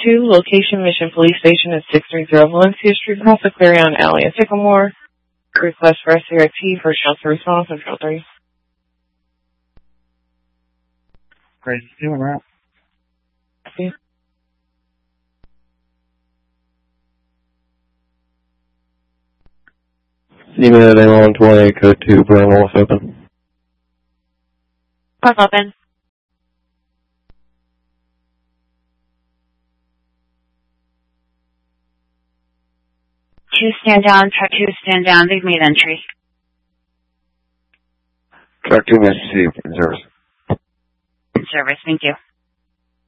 2, location Mission Police Station at 630 Valencia Street, Casa Clarion Alley at Sycamore. Request for SCRT for shelter response on Trail 3. Great, doing that. Yeah. Unit A120, code 2, burn off open. Park open. 2, stand down. Truck 2, stand down. They've made entry. Truck 2, SC, in service. In service, thank you.